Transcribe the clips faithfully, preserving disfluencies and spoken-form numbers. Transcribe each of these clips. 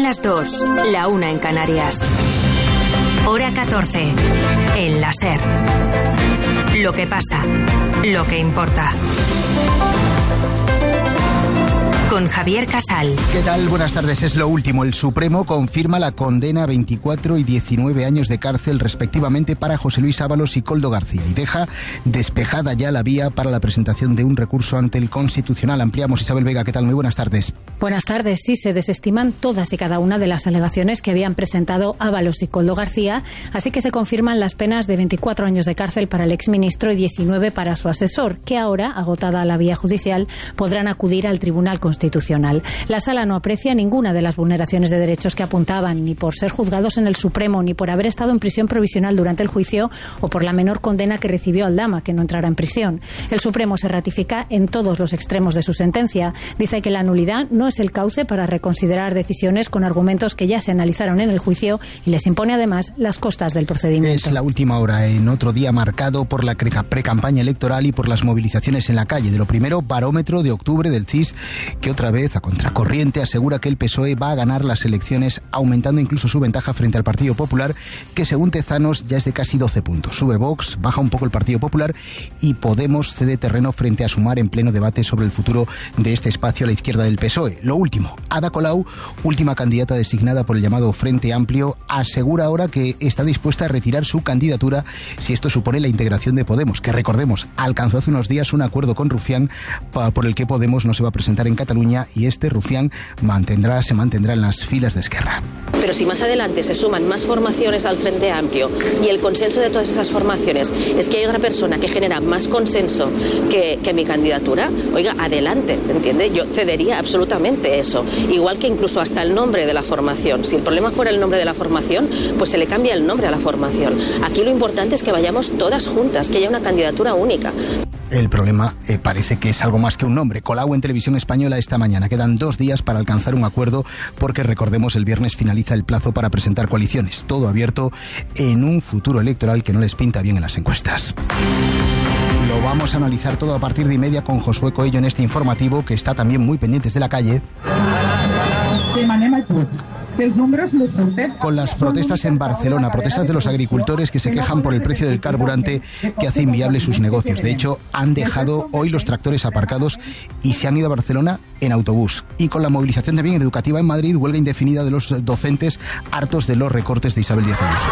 las dos, la una en Canarias. Hora catorce, en la SER. Lo que pasa, lo que importa. Con Javier Casal. ¿Qué tal? Buenas tardes. Es lo último. El Supremo confirma la condena a veinticuatro y diecinueve años de cárcel respectivamente para José Luis Ábalos y Koldo García y deja despejada ya la vía para la presentación de un recurso ante el Constitucional. Ampliamos. Isabel Vega, ¿qué tal? Muy buenas tardes. Buenas tardes. Sí, se desestiman todas y cada una de las alegaciones que habían presentado Ábalos y Koldo García, así que se confirman las penas de veinticuatro años de cárcel para el exministro y diecinueve para su asesor, que ahora, agotada la vía judicial, podrán acudir al Tribunal Constitucional. La Sala no aprecia ninguna de las vulneraciones de derechos que apuntaban, ni por ser juzgados en el Supremo, ni por haber estado en prisión provisional durante el juicio o por la menor condena que recibió Aldama, que no entrara en prisión. El Supremo se ratifica en todos los extremos de su sentencia. Dice que la nulidad no es el cauce para reconsiderar decisiones con argumentos que ya se analizaron en el juicio y les impone además las costas del procedimiento. Es la última hora en otro día marcado por la precampaña electoral y por las movilizaciones en la calle. De lo primero, barómetro de octubre del C I S, que otra vez, a contracorriente, asegura que el P S O E va a ganar las elecciones, aumentando incluso su ventaja frente al Partido Popular, que según Tezanos ya es de casi doce puntos. Sube Vox, baja un poco el Partido Popular y Podemos cede terreno frente a Sumar en pleno debate sobre el futuro de este espacio a la izquierda del P S O E. Lo último, Ada Colau, última candidata designada por el llamado Frente Amplio, asegura ahora que está dispuesta a retirar su candidatura si esto supone la integración de Podemos, que recordemos, alcanzó hace unos días un acuerdo con Rufián por el que Podemos no se va a presentar en Cataluña y este Rufián mantendrá, se mantendrá en las filas de Esquerra. Pero si más adelante se suman más formaciones al Frente Amplio y el consenso de todas esas formaciones es que hay otra persona que genera más consenso que, que mi candidatura, oiga, adelante, ¿entiende? Yo cedería absolutamente eso. Igual que incluso hasta el nombre de la formación. Si el problema fuera el nombre de la formación, pues se le cambia el nombre a la formación. Aquí lo importante es que vayamos todas juntas, que haya una candidatura única. El problema eh, parece que es algo más que un nombre. Colau en Televisión Española esta mañana. Quedan dos días para alcanzar un acuerdo porque, recordemos, el viernes finaliza el plazo para presentar coaliciones. Todo abierto en un futuro electoral que no les pinta bien en las encuestas. Lo vamos a analizar todo a partir de y media con Josué Coello en este informativo, que está también muy pendientes de la calle. Con las protestas en Barcelona, protestas de los agricultores que se quejan por el precio del carburante que hace inviable sus negocios. De hecho, han dejado hoy los tractores aparcados y se han ido a Barcelona en autobús. Y con la movilización también educativa en Madrid, huelga indefinida de los docentes hartos de los recortes de Isabel Díaz Ayuso.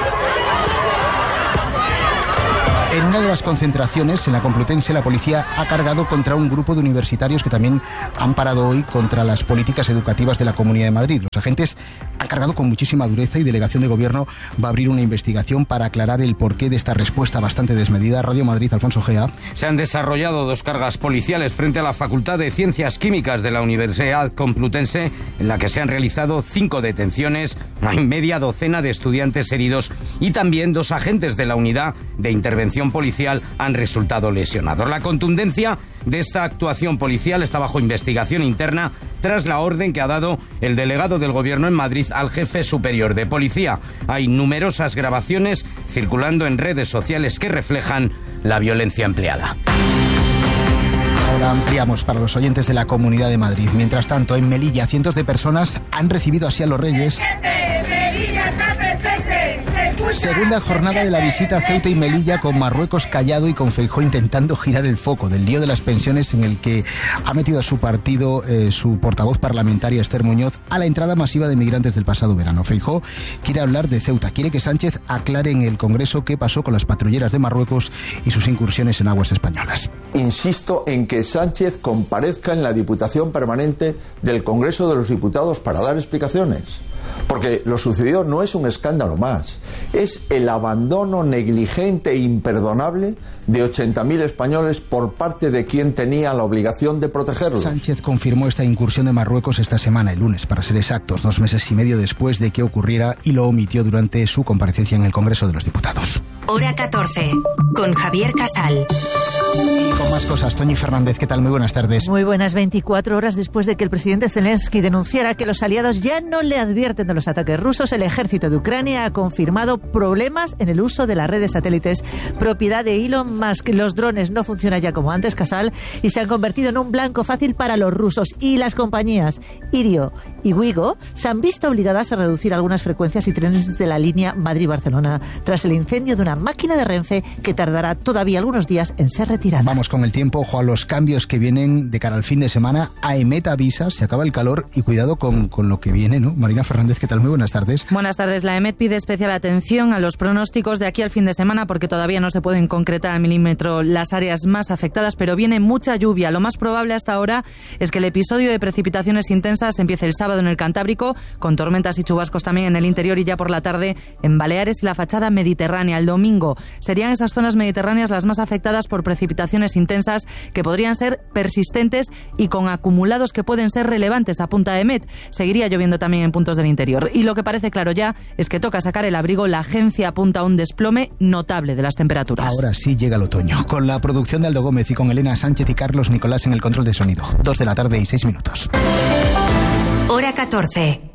En una de las concentraciones, en la Complutense, la policía ha cargado contra un grupo de universitarios que también han parado hoy contra las políticas educativas de la Comunidad de Madrid. Los agentes han cargado con muchísima dureza y Delegación de Gobierno va a abrir una investigación para aclarar el porqué de esta respuesta bastante desmedida. Radio Madrid, Alfonso Gea. Se han desarrollado dos cargas policiales frente a la Facultad de Ciencias Químicas de la Universidad Complutense, en la que se han realizado cinco detenciones, hay media docena de estudiantes heridos y también dos agentes de la Unidad de Intervención Policial han resultado lesionados. La contundencia de esta actuación policial está bajo investigación interna tras la orden que ha dado el delegado del Gobierno en Madrid al jefe superior de policía. Hay numerosas grabaciones circulando en redes sociales que reflejan la violencia empleada. Ahora ampliamos para los oyentes de la Comunidad de Madrid. Mientras tanto, en Melilla, cientos de personas han recibido así a los Reyes. Segunda jornada de la visita a Ceuta y Melilla, con Marruecos callado y con Feijóo intentando girar el foco del lío de las pensiones, en el que ha metido a su partido eh, su portavoz parlamentaria Esther Muñoz a la entrada masiva de migrantes del pasado verano. Feijóo quiere hablar de Ceuta, quiere que Sánchez aclare en el Congreso qué pasó con las patrulleras de Marruecos y sus incursiones en aguas españolas. Insisto en que Sánchez comparezca en la Diputación Permanente del Congreso de los Diputados para dar explicaciones. Porque lo sucedido no es un escándalo más, es el abandono negligente e imperdonable de ochenta mil españoles por parte de quien tenía la obligación de protegerlos. Sánchez confirmó esta incursión de Marruecos esta semana, el lunes, para ser exactos, dos meses y medio después de que ocurriera, y lo omitió durante su comparecencia en el Congreso de los Diputados. Hora catorce, con Javier Casal. Y con más cosas, Toñi Fernández, ¿qué tal? Muy buenas tardes. Muy buenas. Veinticuatro horas después de que el presidente Zelensky denunciara que los aliados ya no le advierten de los ataques rusos, el ejército de Ucrania ha confirmado problemas en el uso de las redes satélites propiedad de Elon Musk. Los drones no funcionan ya como antes, Casal, y se han convertido en un blanco fácil para los rusos. Y las compañías Irio y Wigo se han visto obligadas a reducir algunas frecuencias y trenes de la línea Madrid-Barcelona tras el incendio de una máquina de Renfe que tardará todavía algunos días en ser retirada. Vamos con el tiempo, ojo a los cambios que vienen de cara al fin de semana. AEMET avisa, se acaba el calor y cuidado con, con lo que viene, ¿no? Marina Fernández, ¿qué tal? Muy buenas tardes. Buenas tardes. La AEMET pide especial atención a los pronósticos de aquí al fin de semana porque todavía no se pueden concretar al milímetro las áreas más afectadas, pero viene mucha lluvia. Lo más probable hasta ahora es que el episodio de precipitaciones intensas empiece el sábado en el Cantábrico, con tormentas y chubascos también en el interior y ya por la tarde en Baleares y la fachada mediterránea. El domingo serían esas zonas mediterráneas las más afectadas por precipitaciones intensas que podrían ser persistentes y con acumulados que pueden ser relevantes, apunta AEMET. Seguiría lloviendo también en puntos del interior. Y lo que parece claro ya es que toca sacar el abrigo. La agencia apunta a un desplome notable de las temperaturas. Ahora sí llega el otoño. Con la producción de Aldo Gómez y con Elena Sánchez y Carlos Nicolás en el control de sonido. Dos de la tarde y seis minutos. Hora catorce.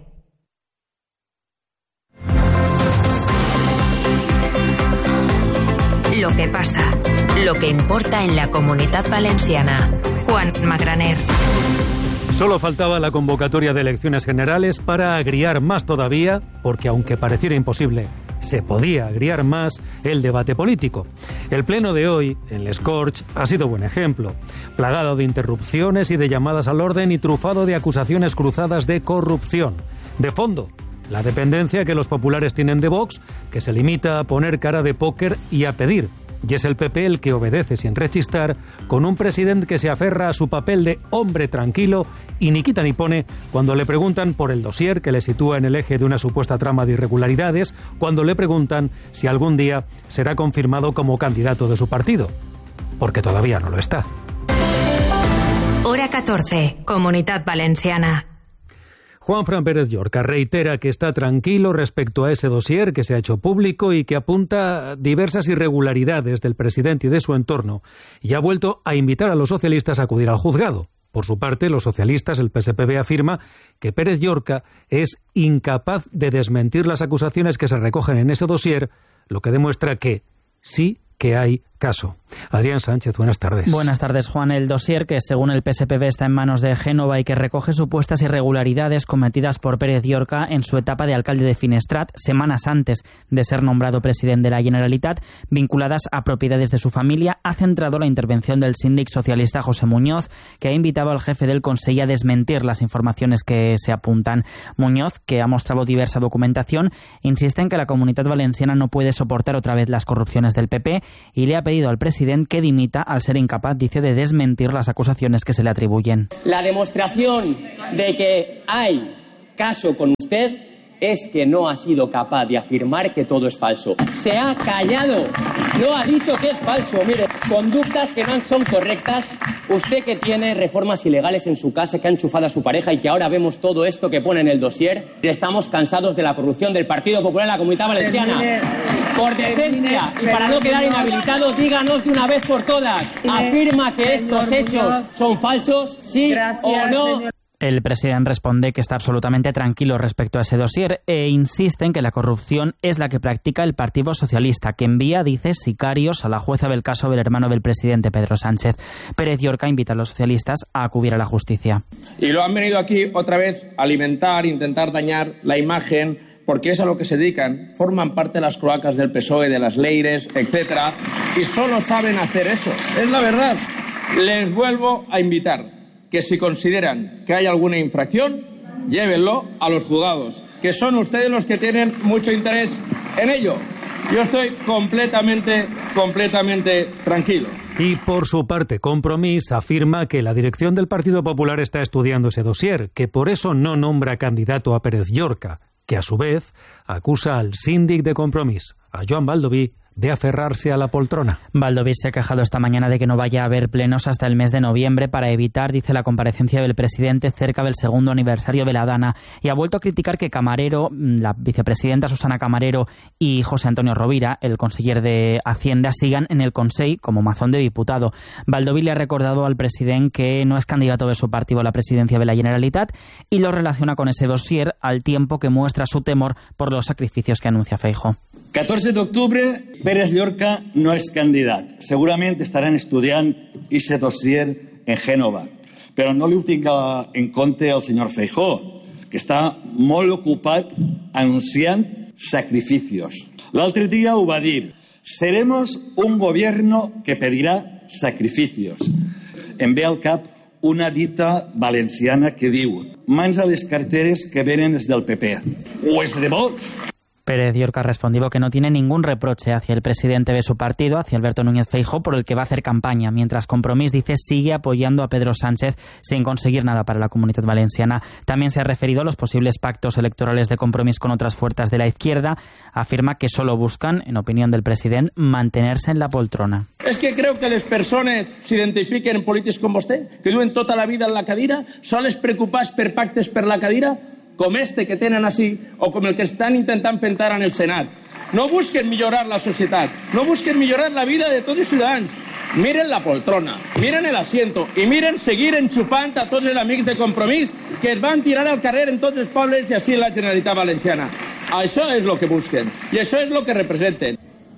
Lo que pasa, lo que importa en la Comunitat Valenciana. Juan Magraner. Solo faltaba la convocatoria de elecciones generales para agriar más todavía, porque aunque pareciera imposible, se podía agriar más el debate político. El pleno de hoy, en Les Corts, ha sido buen ejemplo, plagado de interrupciones y de llamadas al orden y trufado de acusaciones cruzadas de corrupción. De fondo, la dependencia que los populares tienen de Vox, que se limita a poner cara de póker y a pedir. Y es el P P el que obedece sin rechistar, con un presidente que se aferra a su papel de hombre tranquilo y ni quita ni pone cuando le preguntan por el dossier que le sitúa en el eje de una supuesta trama de irregularidades, cuando le preguntan si algún día será confirmado como candidato de su partido. Porque todavía no lo está. Hora catorce, Comunitat Valenciana. Juanfran Pérez Llorca reitera que está tranquilo respecto a ese dossier que se ha hecho público y que apunta a diversas irregularidades del presidente y de su entorno, y ha vuelto a invitar a los socialistas a acudir al juzgado. Por su parte, los socialistas, el P S P B, afirma que Pérez Llorca es incapaz de desmentir las acusaciones que se recogen en ese dossier, lo que demuestra que sí que hay caso. Adrián Sánchez, buenas tardes. Buenas tardes, Juan. El dossier, que según el P S P B está en manos de Génova y que recoge supuestas irregularidades cometidas por Pérez Llorca en su etapa de alcalde de Finestrat, semanas antes de ser nombrado presidente de la Generalitat, vinculadas a propiedades de su familia, ha centrado la intervención del síndic socialista José Muñoz, que ha invitado al jefe del Consell a desmentir las informaciones que se apuntan. Muñoz, que ha mostrado diversa documentación, insiste en que la Comunitat Valenciana no puede soportar otra vez las corrupciones del P P y le ha pedido al presidente que dimita al ser incapaz, dice, de desmentir las acusaciones que se le atribuyen. La demostración de que hay caso con usted es que no ha sido capaz de afirmar que todo es falso. Se ha callado, no ha dicho que es falso. Mire, conductas que no son correctas. Usted que tiene reformas ilegales en su casa, que ha enchufado a su pareja y que ahora vemos todo esto que pone en el dossier. Estamos cansados de la corrupción del Partido Popular en la Comunidad Valenciana. Termine, por decencia termine, y para no quedar inhabilitado, díganos de una vez por todas. Afirma que estos hechos son falsos, sí Gracias, o no. Señor. El presidente responde que está absolutamente tranquilo respecto a ese dossier e insiste en que la corrupción es la que practica el Partido Socialista, que envía, dice, sicarios a la jueza del caso del hermano del presidente, Pedro Sánchez. Pérez Llorca invita a los socialistas a acudir a la justicia. Y lo han venido aquí otra vez a alimentar, intentar dañar la imagen, porque es a lo que se dedican. Forman parte de las cloacas del P S O E, de las Leires, etcétera, y solo saben hacer eso. Es la verdad. Les vuelvo a invitar que si consideran que hay alguna infracción, llévenlo a los juzgados, que son ustedes los que tienen mucho interés en ello. Yo estoy completamente, completamente tranquilo. Y por su parte, Compromís afirma que la dirección del Partido Popular está estudiando ese dossier, que por eso no nombra candidato a Pérez Llorca, que a su vez acusa al síndic de Compromís, a Joan Baldoví, de aferrarse a la poltrona. Baldoví se ha quejado esta mañana de que no vaya a haber plenos hasta el mes de noviembre para evitar, dice, la comparecencia del presidente cerca del segundo aniversario de la Dana, y ha vuelto a criticar que Camarero, la vicepresidenta Susana Camarero y José Antonio Rovira, el conseller de Hacienda, sigan en el Consell como mazón de diputado. Baldoví le ha recordado al presidente que no es candidato de su partido a la presidencia de la Generalitat y lo relaciona con ese dossier, al tiempo que muestra su temor por los sacrificios que anuncia Feijóo. catorze d'octubre, Pérez Llorca no és candidat. Segurament estaran estudiant ese dossier en Gènova, però no li ho tinga en compte el senyor Feijóo, que està molt ocupat anunciant sacrificios. L'altre dia ho va dir: seremos un gobierno que pedirá sacrificios. Em ve al cap una dita valenciana que diu: mans a les carteres que venen des del P P o és de Vox. Pérez Llorca ha respondido que no tiene ningún reproche hacia el presidente de su partido, hacia Alberto Núñez Feijóo, por el que va a hacer campaña, mientras Compromís, dice, sigue apoyando a Pedro Sánchez sin conseguir nada para la Comunitat Valenciana. También se ha referido a los posibles pactos electorales de Compromís con otras fuerzas de la izquierda. Afirma que solo buscan, en opinión del presidente, mantenerse en la poltrona. És que creu que les persones s'identifiquen en polítics com vostè, que duen tota la vida en la cadira, sols preocupats per pactes per la cadira, com este que tenen així, o com el que estan intentant pentar en el Senat. No busquen millorar la societat, no busquen millorar la vida de tots els ciutadans. Miren la poltrona, miren el asiento i miren seguir enxufant a tots els amics de Compromís que es van tirar al carrer en tots els pobles i així en la Generalitat Valenciana. Això és el que busquen i això és el que representen.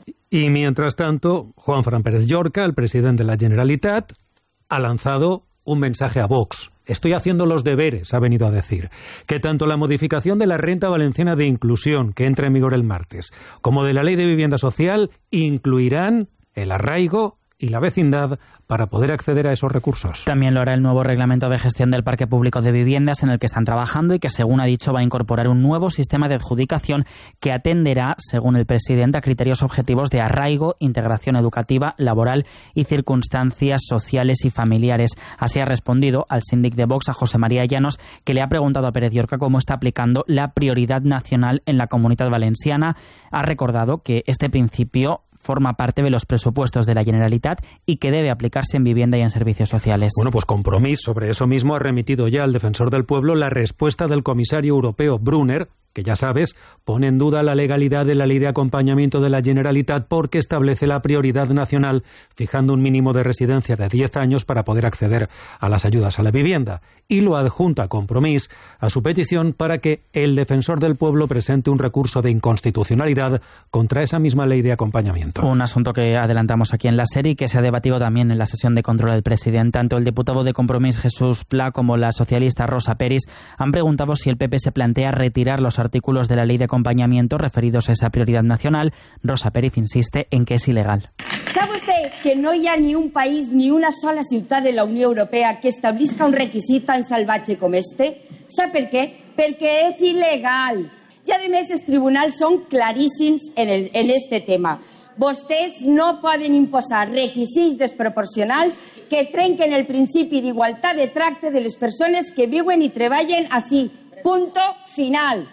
Y mientras tanto, Juanfran Pérez Llorca, el presidente de la Generalitat, ha lanzado un mensaje a Vox. Estoy haciendo los deberes, ha venido a decir, que tanto la modificación de la renta valenciana de inclusión, que entra en vigor el martes, como de la ley de vivienda social, incluirán el arraigo y la vecindad para poder acceder a esos recursos. También lo hará el nuevo reglamento de gestión del parque público de viviendas en el que están trabajando y que, según ha dicho, va a incorporar un nuevo sistema de adjudicación que atenderá, según el presidente, a criterios objetivos de arraigo, integración educativa, laboral y circunstancias sociales y familiares. Así ha respondido al síndic de Vox, a José María Llanos, que le ha preguntado a Pérez Llorca cómo está aplicando la prioridad nacional en la Comunitat Valenciana. Ha recordado que este principio forma parte de los presupuestos de la Generalitat y que debe aplicarse en vivienda y en servicios sociales. Bueno, pues Compromís sobre eso mismo ha remitido ya al Defensor del Pueblo la respuesta del comisario europeo Brunner, que ya sabes, pone en duda la legalidad de la ley de acompañamiento de la Generalitat porque establece la prioridad nacional fijando un mínimo de residencia de diez años para poder acceder a las ayudas a la vivienda, y lo adjunta Compromís a su petición para que el Defensor del Pueblo presente un recurso de inconstitucionalidad contra esa misma ley de acompañamiento. Un asunto que adelantamos aquí en la serie y que se ha debatido también en la sesión de control del presidente. Tanto el diputado de Compromís Jesús Pla como la socialista Rosa Peris han preguntado si el P P se plantea retirar los artículos de la ley de acompañamiento referidos a esa prioridad nacional. Rosa Pérez insiste en que es ilegal. ¿Sabe usted que no hi ha ni un país ni una sola ciutat de la Unió Europea que establisca un requisit tan salvatge com este? ¿Sap per què? Perquè és il·legal. I, a més, els tribunals són claríssims en, el, en este tema. Vostès no poden imposar requisits desproporcionals que trenquen el principi d'igualtat de tracte de les persones que viuen i treballen així. Punto final.